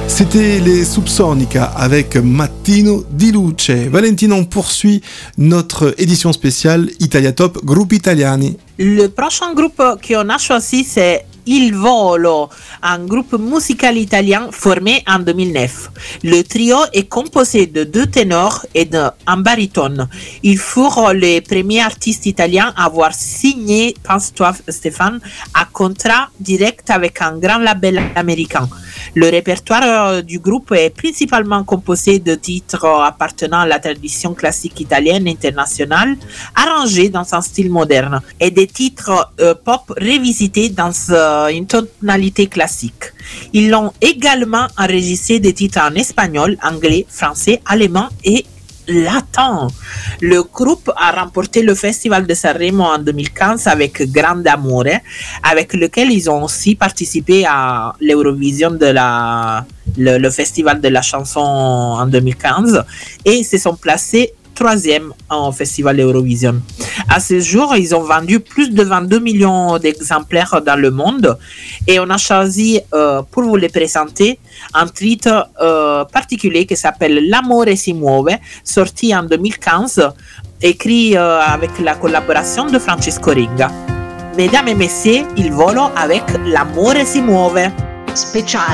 C'était les Subsonica avec Mattino di Luce. Valentina, on poursuit notre édition spéciale Italia Top Groupe Italiani. Le prochain groupe qu'on a choisi, c'est Il Volo, un groupe musical italien formé en 2009. Le trio est composé de 2 ténors et d'un baryton. Ils furent les premiers artistes italiens à avoir signé, pense-toi Stéphane, un contrat direct avec un grand label américain. Le répertoire du groupe est principalement composé de titres appartenant à la tradition classique italienne internationale, arrangés dans un style moderne, et des titres pop révisités dans une tonalité classique. Ils ont également enregistré des titres en espagnol, anglais, français, allemand et latin. Le groupe a remporté le Festival de Sanremo en 2015 avec Grande Amore, avec lequel ils ont aussi participé à l'Eurovision le Festival de la chanson en 2015 et se sont placés 3e au Festival Eurovision. À ce jour, ils ont vendu plus de 22 millions d'exemplaires dans le monde et on a choisi pour vous les présenter un titre particulier qui s'appelle L'amore si muove, sorti en 2015, écrit avec la collaboration de Francesco Ringa. Mesdames et messieurs, Il Volo avec L'amore si muove. Speciale